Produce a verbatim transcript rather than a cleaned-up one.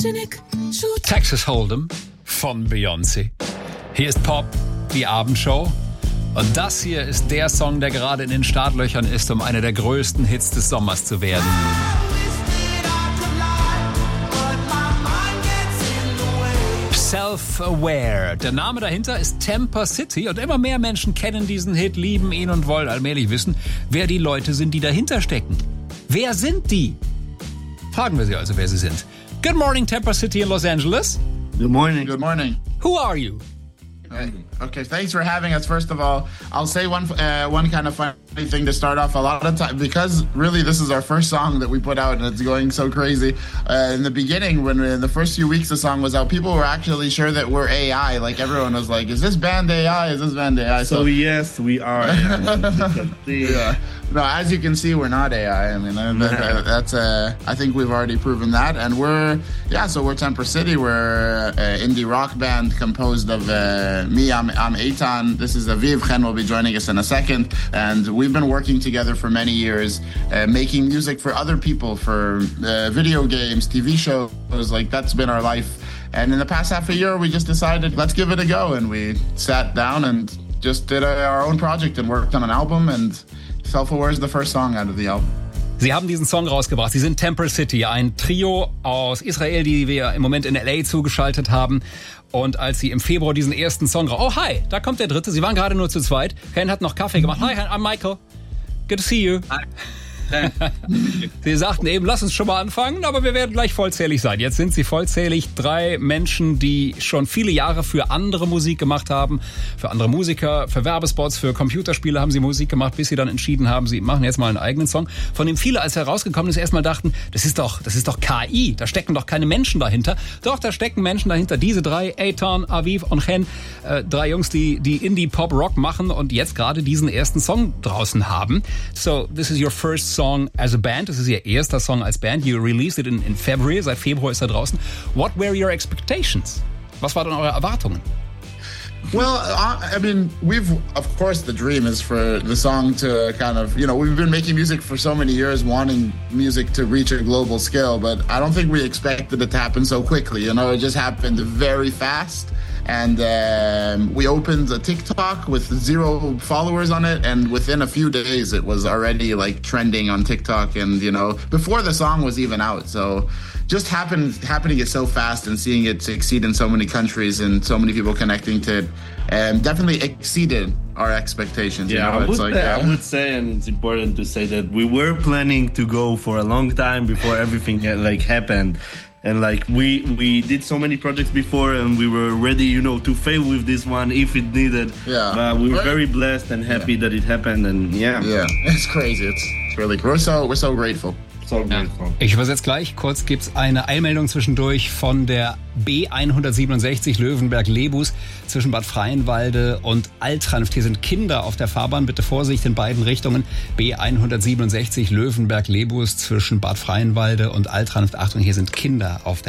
Texas Hold'em von Beyoncé. Hier ist Pop, die Abendshow. Und das hier ist der Song, der gerade in den Startlöchern ist, um einer der größten Hits des Sommers zu werden. Self-Aware. Der Name dahinter ist Temper City und immer mehr Menschen kennen diesen Hit, lieben ihn und wollen allmählich wissen, wer die Leute sind, die dahinter stecken. Wer sind die? Fragen wir sie also, wer sie sind. Good morning, Temper City in Los Angeles. Good morning. Good morning. Who are you? Okay, thanks for having us. First of all, I'll say one uh, one kind of funny thing to start off. A lot of time, because really this is our first song that we put out, and it's going so crazy. Uh, in the beginning, when in the first few weeks the song was out, people were actually sure that we're A I. Like everyone was like, "Is this band A I? Is this band A I?" So, so yes, we are. Yeah. No, as you can see, we're not A I. I mean, that, that's uh, I think we've already proven that, and we're yeah. So we're Temper City. We're an indie rock band composed of uh, me. I'm I'm Eitan. This is Aviv. Chen will be joining us in a second, and we've been working together for many years, uh, making music for other people, for uh, video games, T V shows. Like that's been our life. And in the past half a year, we just decided let's give it a go, and we sat down and just did a, our own project and worked on an album and. Self-Aware is the first song out of the album. Sie haben diesen Song rausgebracht. Sie sind Temper City, ein Trio aus Israel, die wir im Moment in L A zugeschaltet haben. Und als Sie im Februar diesen ersten Song raus... Oh, hi, da kommt der dritte. Sie waren gerade nur zu zweit. Ken hat noch Kaffee gemacht. Hi, I'm Michael. Good to see you. Hi. Sie sagten eben, lass uns schon mal anfangen, aber wir werden gleich vollzählig sein. Jetzt sind sie vollzählig. Drei Menschen, die schon viele Jahre für andere Musik gemacht haben, für andere Musiker, für Werbespots, für Computerspiele haben sie Musik gemacht, bis sie dann entschieden haben, sie machen jetzt mal einen eigenen Song, von dem viele, als er rausgekommen ist, erstmal dachten, das ist doch, das ist doch K I, da stecken doch keine Menschen dahinter. Doch, da stecken Menschen dahinter. Diese drei, Eitan, Aviv und Chen, äh, drei Jungs, die, die Indie-Pop-Rock machen und jetzt gerade diesen ersten Song draußen haben. So, this is your first song Song as a band. Das ist Ihr erster Song als Band. You released it in, in February. Seit Februar ist er draußen. What were your expectations? Was waren eure Erwartungen? Well, I mean, we've, of course, the dream is for the song to kind of, you know, we've been making music for so many years, wanting music to reach a global scale, but I don't think we expected it to happen so quickly. You know, it just happened very fast. And um, we opened a TikTok with zero followers on it, and within a few days it was already like trending on TikTok, and you know, before the song was even out. So just happened happening it so fast and seeing it succeed in so many countries and so many people connecting to it um, definitely exceeded our expectations. Yeah, you know? I, would, like, uh, yeah. I would say, and it's important to say that we were planning to go for a long time before everything uh, like happened. And like we we did so many projects before, and we were ready, you know, to fail with this one if it needed. Yeah. But we were very blessed and happy yeah. that it happened, and yeah. Yeah, it's crazy. It's, it's really cool. We're so we're so grateful. So grateful. Ja. Ich übersetze gleich. Kurz gibt's eine Eilmeldung zwischendurch von der B hundertsiebenundsechzig Löwenberg-Lebus zwischen Bad Freienwalde und Altranft. Hier sind Kinder auf der Fahrbahn. Bitte Vorsicht in beiden Richtungen. B hundertsiebenundsechzig Löwenberg-Lebus zwischen Bad Freienwalde und Altranft. Achtung, hier sind Kinder auf der